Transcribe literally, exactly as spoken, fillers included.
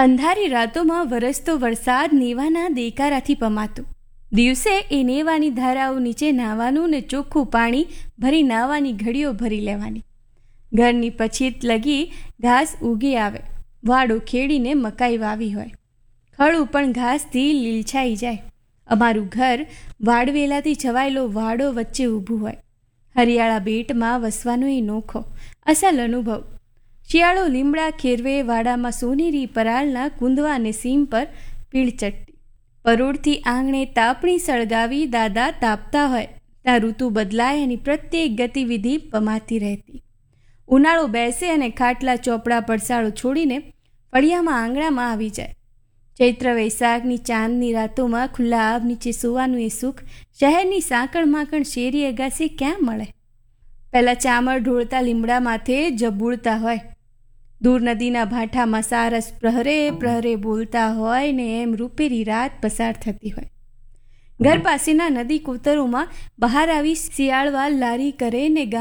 અંધારી રાતોમાં વરસતો વરસાદ નેવાના દેકારાથી પમાતો. દિવસે એ નેવાની ધારાઓ નીચે નાહવાનું ને ચોખ્ખું પાણી ભરી નાહવાની ઘડીઓ ભરી લેવાની. ઘરની પછીત લગી ઘાસ ઉગી આવે. વાડો ખેડીને મકાઈ વાવી હોય. ખડું પણ ઘાસથી લીલછાઈ જાય. અમારું ઘર વાડવેલાથી છવાયેલો વાડો વચ્ચે ઊભું હોય. હરિયાળા બેટમાં વસવાનો એ નોખો અસલ અનુભવ. શિયાળો લીમડા ખેરવે વાડામાં સોનેરી પરાળના કુંદવા અને સીમ પર પીળ ચડતી. પરોળથી આંગણે તાપણી સળગાવી દાદા તાપતા હોય ત્યાં ઋતુ બદલાય અને પ્રત્યેક ગતિવિધિ પમાતી રહેતી. ઉનાળો બેસે અને ખાટલા ચોપડા પડસાળો છોડીને ફળિયામાં આંગણામાં આવી જાય. ચૈત્ર વૈશાખની ચાંદની રાતોમાં ખુલ્લા આબ નીચે સૂવાનું એ સુખ શહેરની સાંકળ માંકણ શેરી અગાસી ક્યાં મળે? પહેલાં ચામર ઢોળતા લીમડા માથે જબુળતા હોય. દૂર નદીના ભાંઠામાં સારસ પ્રહરે પ્રહરે બોલતા હોય ને એમ રૂપેરી રાત પસાર થતી હોય. ઘર પાસેના નદી કોતરોમાં બહાર આવી શિયાળવા લારી કરે ને